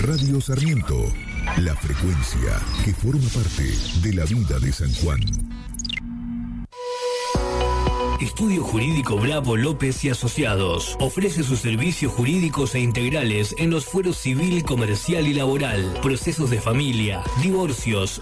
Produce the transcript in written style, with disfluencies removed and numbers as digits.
Radio Sarmiento, la frecuencia que forma parte de la vida de San Juan. Estudio Jurídico Bravo López y Asociados ofrece sus servicios jurídicos e integrales en los fueros civil, comercial y laboral, procesos de familia, divorcios,